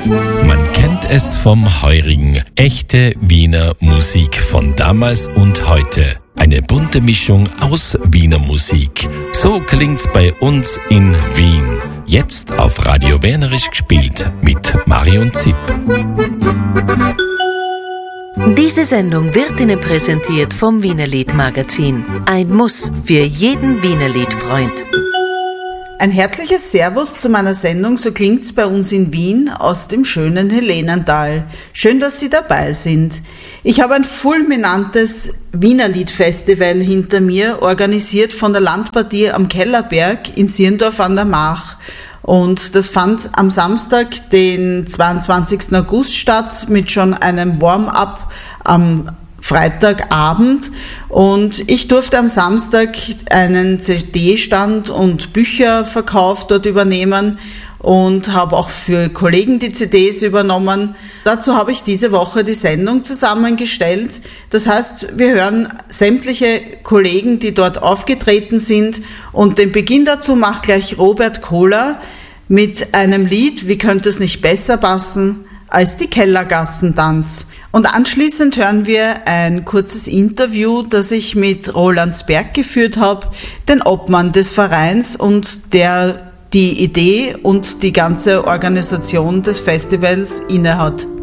Man kennt es vom Heurigen. Echte Wiener Musik von damals und heute. Eine bunte Mischung aus Wiener Musik. So klingt's bei uns in Wien. Jetzt auf Radio Wienerisch gespielt mit Marion Zipp. Diese Sendung wird Ihnen präsentiert vom Wienerlied Magazin. Ein Muss für jeden Wienerlied-Freund. Ein herzliches Servus zu meiner Sendung So klingt's bei uns in Wien aus dem schönen Helenental. Schön, dass Sie dabei sind. Ich habe ein fulminantes Wienerlied-Festival hinter mir, organisiert von der Landpartie am Kellerberg in Sierndorf an der Mach. Und das fand am Samstag, den 22. August statt, mit schon einem Warm-up am Freitagabend, und ich durfte am Samstag einen CD-Stand und Bücherverkauf dort übernehmen und habe auch für Kollegen die CDs übernommen. Dazu habe ich diese Woche die Sendung zusammengestellt. Das heißt, wir hören sämtliche Kollegen, die dort aufgetreten sind, und den Beginn dazu macht gleich Robert Kohler mit einem Lied, wie könnte es nicht besser passen als die Kellergassentanz. Und anschließend hören wir ein kurzes Interview, das ich mit Rolandsberg geführt habe, den Obmann des Vereins und der die Idee und die ganze Organisation des Festivals innehat.